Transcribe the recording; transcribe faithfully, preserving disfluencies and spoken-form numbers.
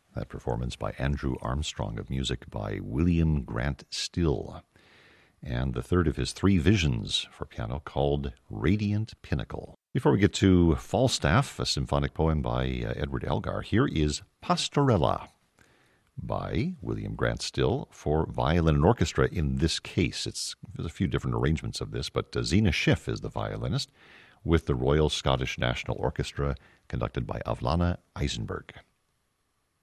That performance by Andrew Armstrong of music by William Grant Still. And the third of his three visions for piano called Radiant Pinnacle. Before we get to Falstaff, a symphonic poem by uh, Edward Elgar, here is Pastorella by William Grant Still for violin and orchestra. In this case, it's there's a few different arrangements of this, but uh, Zena Schiff is the violinist with the Royal Scottish National Orchestra conducted by Avlana Eisenberg.